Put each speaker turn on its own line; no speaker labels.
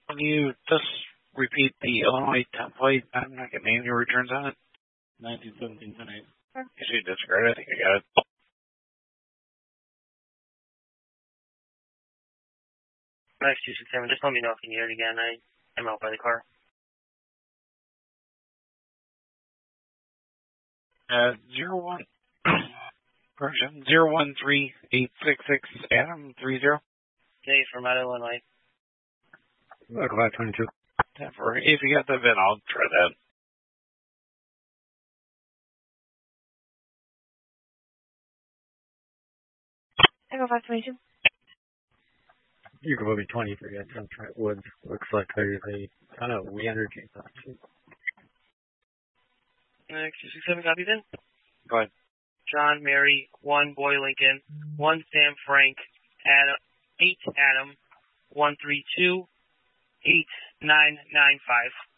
Can you just repeat the Illinois template? I'm not getting any returns on it.
1917 tonight.
You should discard it. I think I got it.
Max 267, just let me know if you need it again. I'm out by the car.
01. Correction. 013866 Adam 30.
Dave from Illinois.
Go back 22.
If you got the VIN, I'll try that.
Echo 522.
You can be 23 at Sunshine Woods. Looks like there's a ton of We Energy stuff.
Max 267, copy then?
Go ahead.
John, Mary, 1 Boy Lincoln, 1 Sam Frank, 8 Adam, 132 8995.